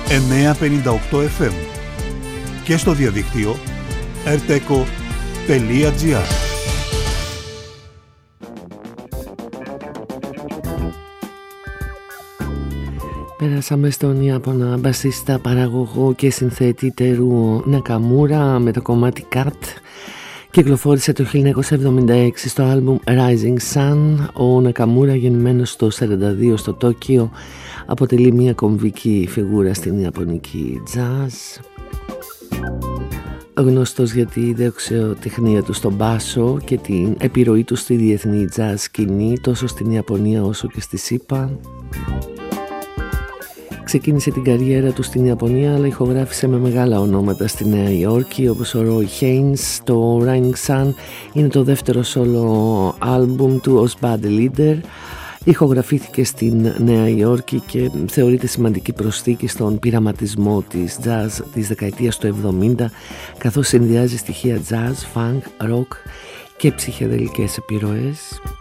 958 FM και στο διαδίκτυο rteco.gr. Πέρασαμε στον Ιάπωνα μπασίστα, παραγωγό και συνθέτη Τερούο Νακαμούρα με το κομμάτι Cat. Κυκλοφόρησε το 1976 στο άλμπουμ Rising Sun. Ο Νακαμούρα, γεννημένος το 1942 στο Τόκιο, αποτελεί μια κομβική φιγούρα στην ιαπωνική jazz. Γνωστός για τη δεξιοτεχνία του στον μπάσο και την επιρροή του στη διεθνή jazz σκηνή, τόσο στην Ιαπωνία όσο και στη ΣΥΠΑ. Ξεκίνησε την καριέρα του στην Ιαπωνία, αλλά ηχογράφησε με μεγάλα ονόματα στη Νέα Υόρκη, όπως ο Roy Haynes. Το Rising Sun είναι το δεύτερο solo άλμπουμ του ως band leader. Ηχογραφήθηκε στην Νέα Υόρκη και θεωρείται σημαντική προσθήκη στον πειραματισμό της jazz της δεκαετίας του 70, καθώς συνδυάζει στοιχεία jazz, funk, rock και ψυχεδελικές επιρροές.